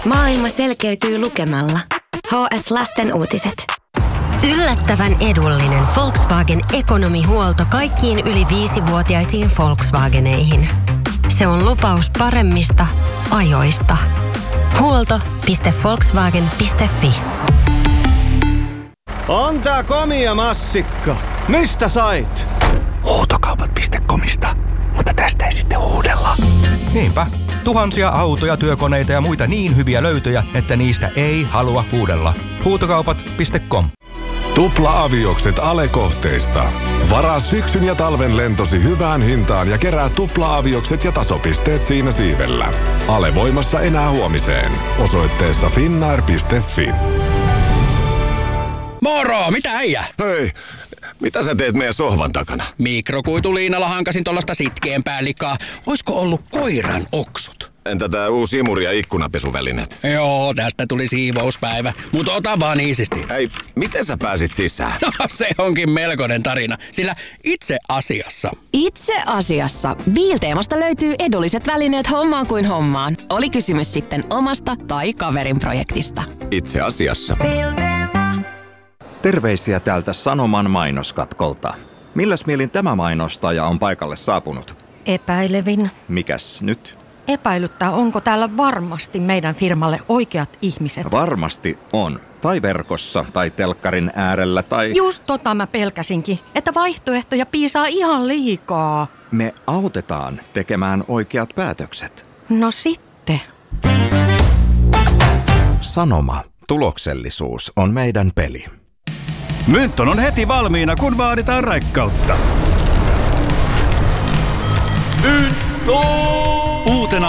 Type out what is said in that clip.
Maailma selkeytyy lukemalla. HS Lasten uutiset. Yllättävän edullinen Volkswagen ekonomihuolto kaikkiin yli 5-vuotiaisiin Volkswageneihin. Se on lupaus paremmista ajoista. Huolto.volkswagen.fi. On tää komia massikka. Mistä sait? Huutokaupat.comista. Mutta tästä ei sitten huudella. Niinpä. Tuhansia autoja, työkoneita ja muita niin hyviä löytöjä, että niistä ei halua huudella. Huutokaupat.com. Tupla-aviokset Ale-kohteista. Varaa syksyn ja talven lentosi hyvään hintaan ja kerää tupla-aviokset ja tasopisteet siinä siivellä. Ale voimassa enää huomiseen. Osoitteessa finnair.fi. Moro, mitä äijä? Hei, mitä sä teet meidän sohvan takana? Mikrokuituliinalla hankasin tollasta sitkeämpää likaa. Oisko ollut koiran oksut? Entä tää uusi imuri- ja ikkunapesuvälineet? Joo, tästä tuli siivouspäivä, mutta ota vaan iisisti. Hei, miten sä pääsit sisään? No se onkin melkoinen tarina, sillä itse asiassa Biilteemasta löytyy edulliset välineet hommaan kuin hommaan. Oli kysymys sitten omasta tai kaverin projektista. Itse asiassa. Terveisiä täältä Sanoman mainoskatkolta. Milläs mielin tämä mainostaja on paikalle saapunut? Epäilevin. Mikäs nyt? Epäilyttää, onko täällä varmasti meidän firmalle oikeat ihmiset. Varmasti on. Tai verkossa, tai telkkarin äärellä, tai... Just tota mä pelkäsinkin, että vaihtoehtoja piisaa ihan liikaa. Me autetaan tekemään oikeat päätökset. No sitten. Sanoma. Tuloksellisuus on meidän peli. Mynton on heti valmiina, kun vaaditaan raikkautta. Uutena